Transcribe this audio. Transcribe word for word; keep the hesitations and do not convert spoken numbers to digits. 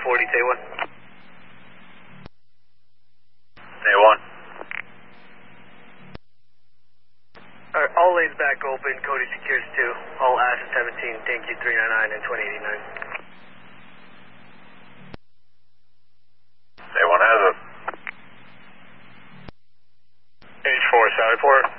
forty, T one. T one. Alright, all lanes back open, Cody secures two. All Ash seventeen, thank you, three ninety-nine and twenty eighty-nine. T one has it. H four, Sally four.